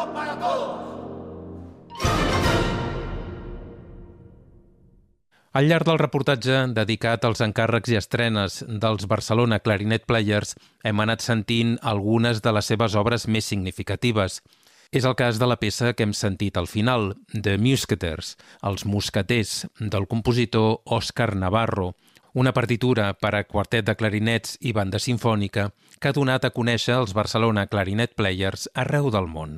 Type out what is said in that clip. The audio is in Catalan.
para todos. Al llarg del reportatge dedicat als encàrrecs i estrenes dels Barcelona Clarinet Players hem anat sentint algunes de les seves obres més significatives. És el cas de la peça que hem sentit al final, The Musketeers, els mosqueters, del compositor Òscar Navarro, una partitura per a quartet de clarinets i banda simfònica que ha donat a conèixer els Barcelona Clarinet Players arreu del món.